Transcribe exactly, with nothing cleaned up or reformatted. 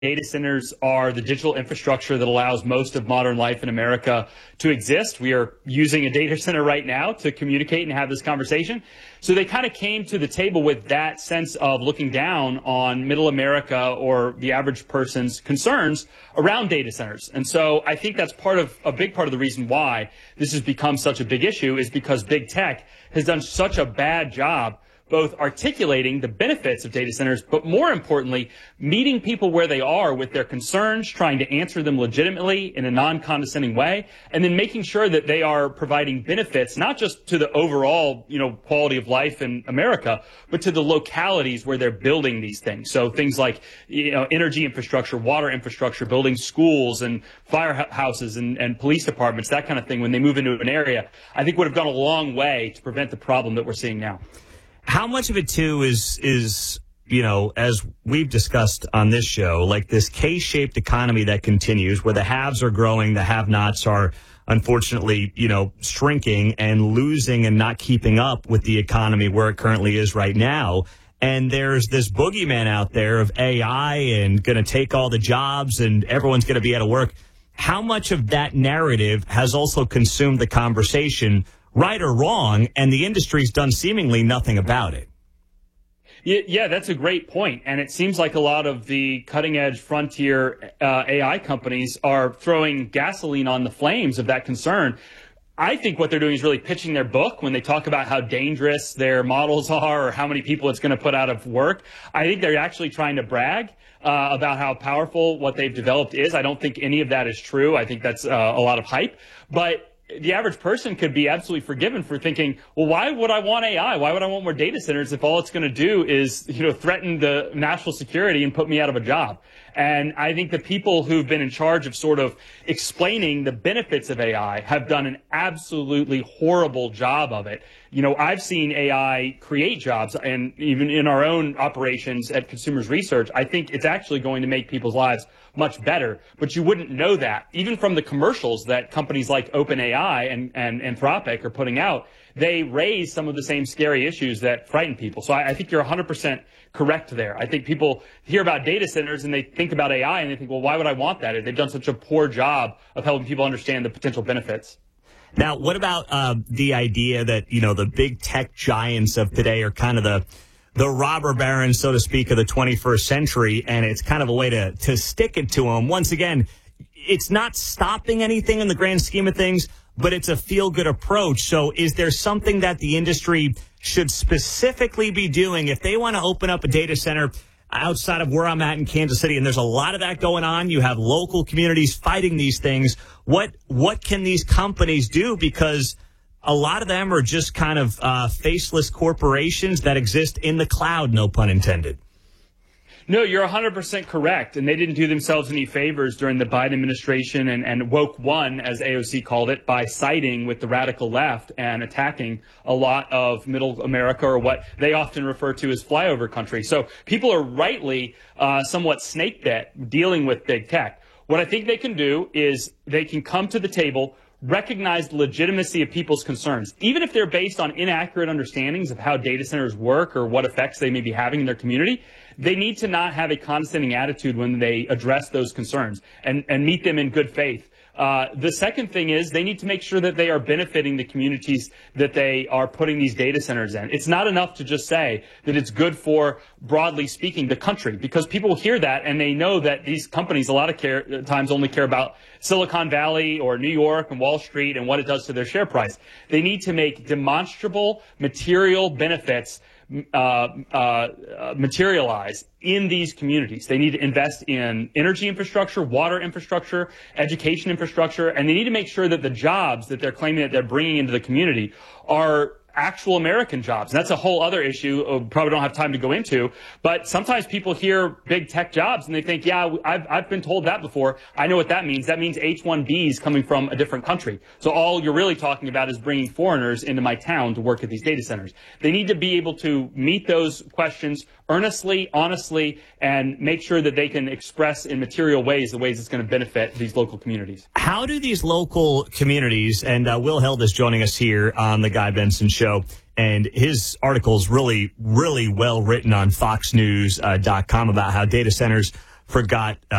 Data centers are the digital infrastructure that allows most of modern life in America to exist. We are using a data center right now to communicate and have this conversation. So they kind of came to the table with that sense of looking down on middle America or the average person's concerns around data centers. And so I think that's part of a big part of the reason why this has become such a big issue is because big tech has done such a bad job both articulating the benefits of data centers, but more importantly, meeting people where they are with their concerns, trying to answer them legitimately in a non-condescending way, and then making sure that they are providing benefits, not just to the overall, you know, quality of life in America, but to the localities where they're building these things. So things like, you know, energy infrastructure, water infrastructure, building schools and firehouses and, and police departments, that kind of thing, when they move into an area, I think would have gone a long way to prevent the problem that we're seeing now. How much of it, too, is, is you know, as we've discussed on this show, like this K-shaped economy that continues where the haves are growing, the have-nots are, unfortunately, you know, shrinking and losing and not keeping up with the economy where it currently is right now. And there's this boogeyman out there of A I and going to take all the jobs and everyone's going to be out of work. How much of that narrative has also consumed the conversation, right or wrong, and the industry's done seemingly nothing about it? Yeah, that's a great point. And it seems like a lot of the cutting-edge frontier uh, A I companies are throwing gasoline on the flames of that concern. I think what they're doing is really pitching their book when they talk about how dangerous their models are or how many people it's going to put out of work. I think they're actually trying to brag uh, about how powerful what they've developed is. I don't think any of that is true. I think that's uh, a lot of hype. But the average person could be absolutely forgiven for thinking, well, why would I want A I? Why would I want more data centers if all it's going to do is, you know, threaten the national security and put me out of a job? And I think the people who've been in charge of sort of explaining the benefits of A I have done an absolutely horrible job of it. You know, I've seen A I create jobs, and even in our own operations at Consumers Research, I think it's actually going to make people's lives much better. But you wouldn't know that, even from the commercials that companies like OpenAI and, and Anthropic are putting out. They raise some of the same scary issues that frighten people. So I, I think you're one hundred percent correct there. I think people hear about data centers and they think about A I and they think, well, why would I want that? They've done such a poor job of helping people understand the potential benefits. Now, what about uh, the idea that, you know, the big tech giants of today are kind of the the robber barons, so to speak, of the twenty-first century, and it's kind of a way to, to stick it to them? Once again, it's not stopping anything in the grand scheme of things, but it's a feel-good approach. So is there something that the industry should specifically be doing if they want to open up a data center outside of where I'm at in Kansas City? And there's a lot of that going on. You have local communities fighting these things. What what can these companies do? Because a lot of them are just kind of uh, faceless corporations that exist in the cloud, no pun intended. No, you're one hundred percent correct. And they didn't do themselves any favors during the Biden administration and, and woke one, as A O C called it, by siding with the radical left and attacking a lot of middle America, or what they often refer to as flyover country. So people are rightly uh, somewhat snake bit dealing with big tech. What I think they can do is they can come to the table, recognize the legitimacy of people's concerns, even if they're based on inaccurate understandings of how data centers work or what effects they may be having in their community. They need to not have a condescending attitude when they address those concerns and, and meet them in good faith. Uh, the second thing is they need to make sure that they are benefiting the communities that they are putting these data centers in. It's not enough to just say that it's good for, broadly speaking, the country, because people hear that and they know that these companies a lot of care, times only care about Silicon Valley or New York and Wall Street and what it does to their share price. They need to make demonstrable material benefits Uh, uh, materialize in these communities. They need to invest in energy infrastructure, water infrastructure, education infrastructure, and they need to make sure that the jobs that they're claiming that they're bringing into the community are actual American jobs. And that's a whole other issue uh, probably don't have time to go into, but sometimes people hear big tech jobs and they think, yeah, I've, I've been told that before. I know what that means. That means H one Bs coming from a different country. So all you're really talking about is bringing foreigners into my town to work at these data centers. They need to be able to meet those questions earnestly, honestly, and make sure that they can express in material ways the ways it's going to benefit these local communities. How do these local communities, and uh, Will Held is joining us here on the Guy Benson Show, and his article is really, really well written on fox news dot com about how data centers forgot. Uh,